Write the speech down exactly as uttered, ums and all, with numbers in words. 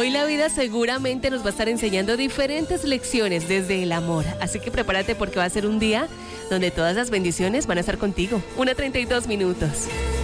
Hoy la vida seguramente nos va a estar enseñando diferentes lecciones desde el amor. Así que prepárate porque va a ser un día donde todas las bendiciones van a estar contigo. una treinta y dos minutos.